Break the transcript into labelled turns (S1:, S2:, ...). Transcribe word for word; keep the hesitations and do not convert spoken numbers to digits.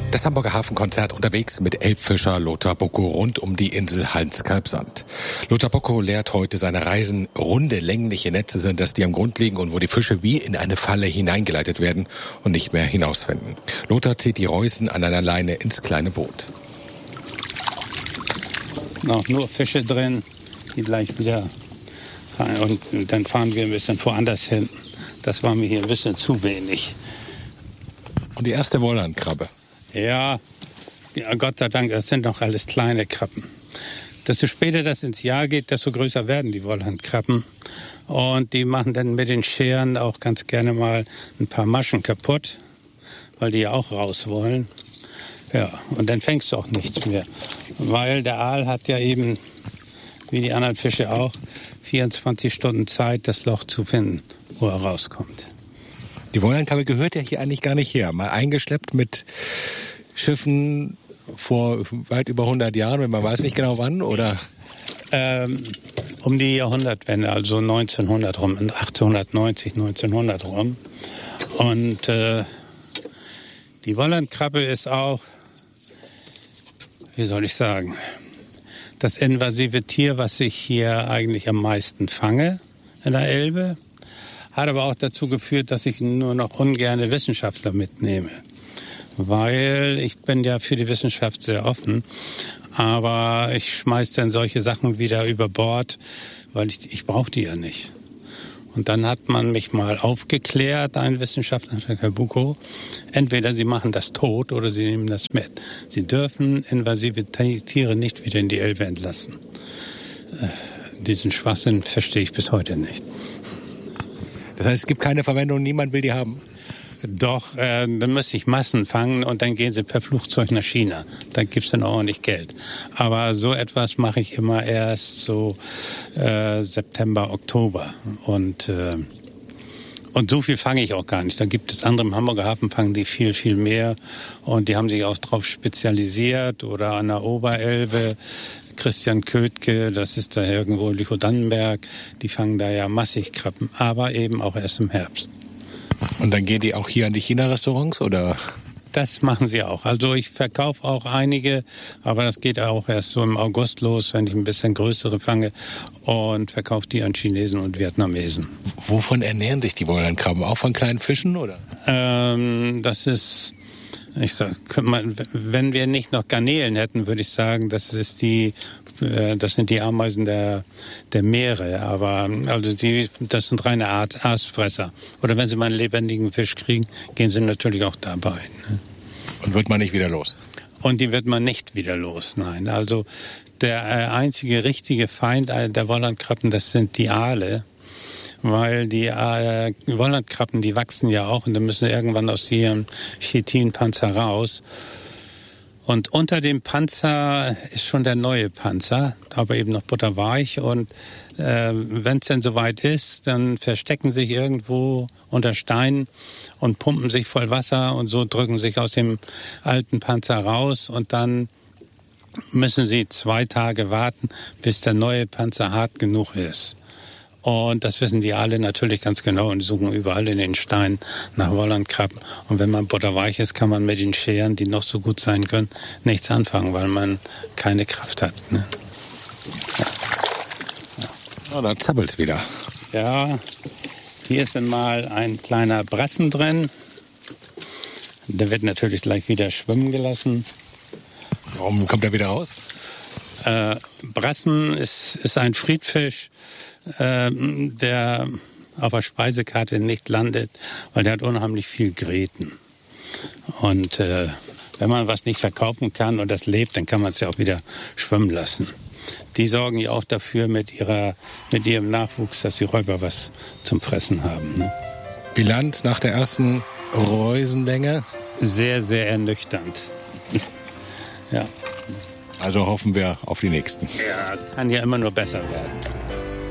S1: Das Hamburger Hafenkonzert unterwegs mit Elbfischer Lothar Bocko rund um die Insel Hans-Kalbsand. Lothar Bocko lehrt heute seine Reisen. Runde, längliche Netze sind das, die am Grund liegen und wo die Fische wie in eine Falle hineingeleitet werden und nicht mehr hinausfinden. Lothar zieht die Reusen an einer Leine ins kleine Boot.
S2: Noch nur Fische drin, die gleich wieder fahren. Und dann fahren wir ein bisschen woanders hin. Das war mir hier ein bisschen zu wenig.
S1: Und die erste Wollandkrabbe.
S2: Ja, ja, Gott sei Dank, das sind noch alles kleine Krabben. Desto später das ins Jahr geht, desto größer werden die Wollandkrabben. Und die machen dann mit den Scheren auch ganz gerne mal ein paar Maschen kaputt, weil die ja auch raus wollen. Ja, und dann fängst du auch nichts mehr. Weil der Aal hat ja eben, wie die anderen Fische auch, vierundzwanzig Stunden Zeit, das Loch zu finden, wo er rauskommt.
S1: Die Wollandkrabbe gehört ja hier eigentlich gar nicht her. Mal eingeschleppt mit Schiffen vor weit über hundert Jahren, wenn man weiß nicht genau wann, oder?
S2: Ähm, um die Jahrhundertwende, also neunzehnhundert rum, achtzehnhundertneunzig, neunzehnhundert rum. Und äh, die Wollandkrabbe ist auch, wie soll ich sagen, das invasive Tier, was ich hier eigentlich am meisten fange in der Elbe. Hat aber auch dazu geführt, dass ich nur noch ungerne Wissenschaftler mitnehme. Weil ich bin ja für die Wissenschaft sehr offen. Aber ich schmeiß dann solche Sachen wieder über Bord, weil ich, ich brauche die ja nicht. Und dann hat man mich mal aufgeklärt, ein Wissenschaftler, Herr Bocko, entweder Sie machen das tot oder Sie nehmen das mit. Sie dürfen invasive Tiere nicht wieder in die Elbe entlassen. Äh, diesen Schwachsinn verstehe ich bis heute nicht.
S1: Das heißt, es gibt keine Verwendung, niemand will die haben?
S2: Doch, äh, dann müsste ich Massen fangen und dann gehen sie per Flugzeug nach China. Da gibt's dann ordentlich Geld. Aber so etwas mache ich immer erst so äh, September, Oktober. Und, äh, und so viel fange ich auch gar nicht. Da gibt es andere im Hamburger Hafen, fangen die viel, viel mehr. Und die haben sich auch drauf spezialisiert oder an der Oberelbe. Christian Ködke, das ist da irgendwo Lüchow-Dannenberg, die fangen da ja massig Krabben, aber eben auch erst im Herbst.
S1: Und dann gehen die auch hier an die China-Restaurants, oder?
S2: Das machen sie auch. Also ich verkaufe auch einige, aber das geht auch erst so im August los, wenn ich ein bisschen größere fange und verkaufe die an Chinesen und Vietnamesen.
S1: Wovon ernähren sich die Wollandkrabben? Auch von kleinen Fischen, oder?
S2: Ähm, das ist... Ich sag, wenn wir nicht noch Garnelen hätten, würde ich sagen, das ist die, das sind die Ameisen der, der Meere. Aber also die, das sind reine Art Aasfresser. Oder wenn sie mal einen lebendigen Fisch kriegen, gehen sie natürlich auch dabei. Ne?
S1: Und wird man nicht wieder los?
S2: Und die wird man nicht wieder los, nein. Also der einzige richtige Feind der Wollandkrabben, das sind die Aale. Weil die äh, Wollandkrabben, die wachsen ja auch und dann müssen irgendwann aus ihrem Chitinpanzer raus. Und unter dem Panzer ist schon der neue Panzer, aber eben noch butterweich. Und äh, wenn es denn soweit ist, dann verstecken sich irgendwo unter Steinen und pumpen sich voll Wasser und so drücken sich aus dem alten Panzer raus. Und dann müssen sie zwei Tage warten, bis der neue Panzer hart genug ist. Und das wissen die alle natürlich ganz genau und suchen überall in den Steinen nach Wollandkrabben. Und wenn man butterweich ist, kann man mit den Scheren, die noch so gut sein können, nichts anfangen, weil man keine Kraft hat. Ne?
S1: Ja. Ja. Oh, da zappelt's wieder.
S2: Ja, hier ist dann mal ein kleiner Brassen drin. Der wird natürlich gleich wieder schwimmen gelassen.
S1: Warum kommt er wieder raus?
S2: Äh, Brassen ist, ist ein Friedfisch, äh, der auf der Speisekarte nicht landet, weil der hat unheimlich viel Gräten. Und äh, wenn man was nicht verkaufen kann und das lebt, dann kann man es ja auch wieder schwimmen lassen. Die sorgen ja auch dafür mit, ihrer, mit ihrem Nachwuchs, dass die Räuber was zum Fressen haben. Ne?
S1: Bilanz nach der ersten Reusenlänge?
S2: Sehr, sehr ernüchternd. Ja.
S1: Also hoffen wir auf die nächsten.
S2: Ja, kann ja immer nur besser werden.